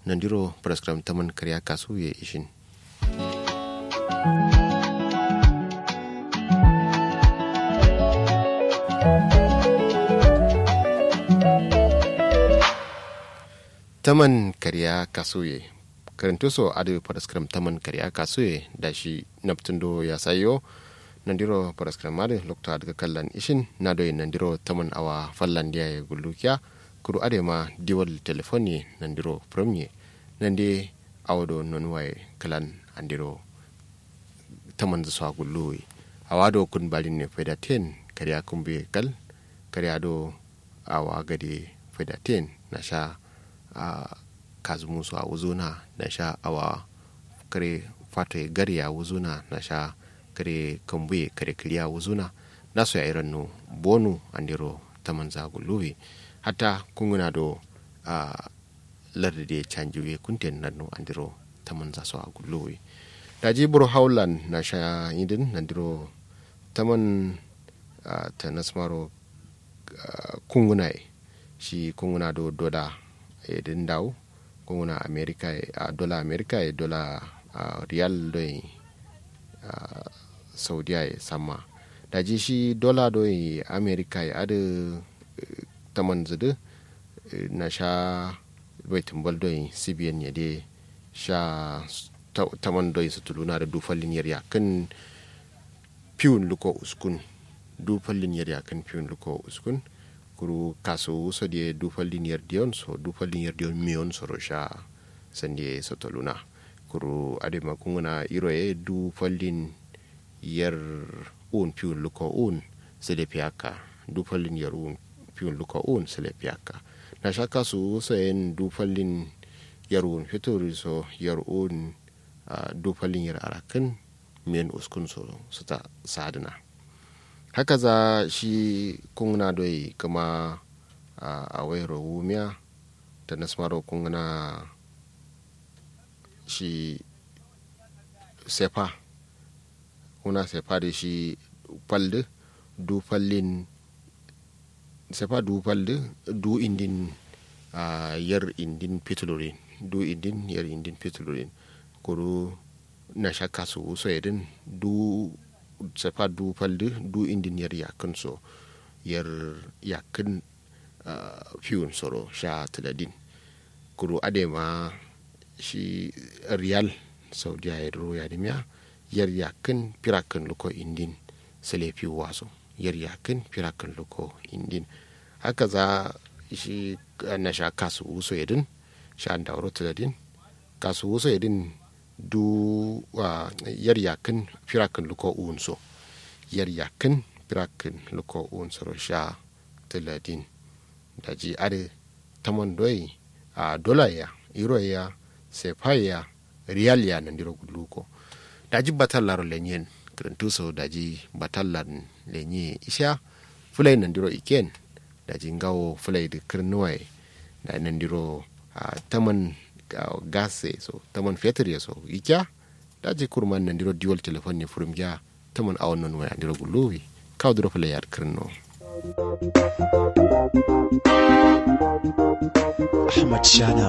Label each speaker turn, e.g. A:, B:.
A: nandiro praskram taman karya kasu ye ishin. Taman karya kasuye karanto so adu paraskram taman karya kasuye da shi naptundo ya sayo nandiro paraskram adu lokta daga kallan ishin nado nandiro taman awa fallan dia gulukiya kuru ade ma diwal telefoni nandiro premier nande awdo nonwai kalan andiro taman zuwa gului awado kun balin ne feda 10 karya kumbe kal karya do awa gade feda 10 na sha kazumu su a wuzuna na sha awa kare fata gari a wuzuna na sha kare kambuye kare kiliya wuzuna nasu ya iran no bonu andiro taman zaguluwi hata kunguna do lardade canjiwe kunten nanno andiro taman za su a guluwi daji buru haulan na sha idin nandiro taman ta nasmaro kunguna shi kunguna do doda edin daw kunguna america dola america e dola real do saudiya e sama daji shi dola do america e adu taman zudu na sha baitin bal do cbn ya de sha taman do su tuluna da dufallin yarya kan piun luko uskun dufallin yarya kan piun luko uskun kuru kaso so die dufal linear dion mion so rosha sandie sotoluna kuru ade makunguna iroe dufal lin yer un piun luko un sele piaka dufal linear un piun luko un sele piaka na shaka su so en dufal lin yarun fitori so yar un dufal linear arakan men uskun so suta sadana haka za shi kungna doi kama a wairo wumiya ta nasmaro kungna shi sefa kuna sefa da shi falde du fallin sefa du falde du indin yar indin petlorin du indin yar indin petlorin kuru na shaka su so yedin du sepa du falde du indin yar yakin so yar yakin fiun soro sha tiladin kuru adema shi riyal saudiya ya ro ya dimya yar yakin pirakin luko indin selefi waso yar yakin pirakin luko indin haka za shi na sha kasu uso yedin sha ndawro tiladin kasu uso yedin du yar yakin pirakin luko unso yar yakin pirakin luko unso sha tiladin daji ade tamon doi dola ya euro ya sefa ya riyal ya nandiro guluko daji batallar lenyen krentuso daji batallar lenye isha fulai nandiro iken daji ngawo fulai de krnuai da nandiro taman gase so taman fetri so ikya daji kurman nandiro diol telefon ne furumja taman awon non wa nandiro guluwi kawdro fulai yar krno Ahmad Shana